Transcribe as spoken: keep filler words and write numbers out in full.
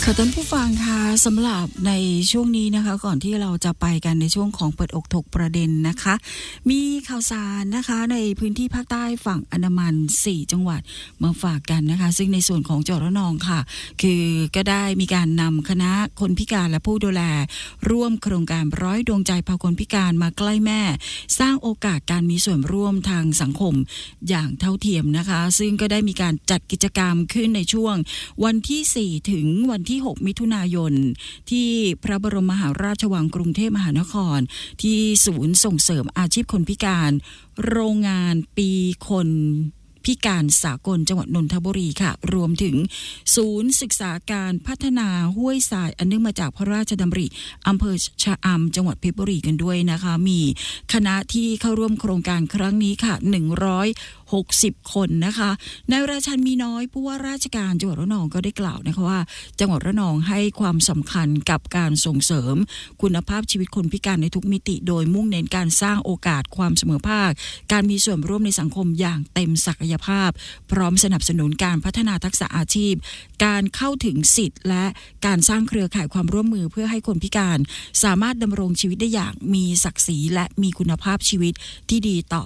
ค่ะท่านผู้ฟังคะสำหรับในช่วงนี้นะคะก่อนที่เราจะไปกันในช่วงของเปิดอกถกประเด็นนะคะมีข่าวสารนะคะในพื้นที่ภาคใต้ฝั่งอันดามันสี่จังหวัดมาฝากกันนะคะซึ่งในส่วนของจังหวัดระนองค่ะคือก็ได้มีการนำคณะคนพิการและผู้ดูแลร่วมโครงการร้อยดวงใจพาคนพิการมาใกล้แม่สร้างโอกาสการมีส่วนร่วมทางสังคมอย่างเท่าเทียมนะคะซึ่งก็ได้มีการจัดกิจกรรมขึ้นในช่วงวันที่สี่ถึงวันที่หกมิถุนายนที่พระบรมมหาราชวังกรุงเทพมหานครที่ศูนย์ส่งเสริมอาชีพคนพิการโรงงานปีคนพิการสากลจังหวัดนนทบุรีค่ะรวมถึงศูนย์ศึกษาการพัฒนาห้วยทรายอันเนื่องมาจากพระราชดำริอำเภอชะอำจังหวัดเพชรบุรีกันด้วยนะคะมีคณะที่เข้าร่วมโครงการครั้งนี้ค่ะหนึ่งร้อยหกสิบคนนะคะนายราชันมีน้อยผู้ว่าราชการจังหวัดระนองก็ได้กล่าวนะคะว่าจังหวัดระนองให้ความสำคัญกับการส่งเสริมคุณภาพชีวิตคนพิการในทุกมิติโดยมุ่งเน้นการสร้างโอกาสความเสมอภาคการมีส่วนร่วมในสังคมอย่างเต็มศักยภาพพร้อมสนับสนุนการพัฒนาทักษะอาชีพการเข้าถึงสิทธิ์และการสร้างเครือข่ายความร่วมมือเพื่อให้คนพิการสามารถดำรงชีวิตได้อย่างมีศักดิ์ศรีและมีคุณภาพชีวิตที่ดีต่อ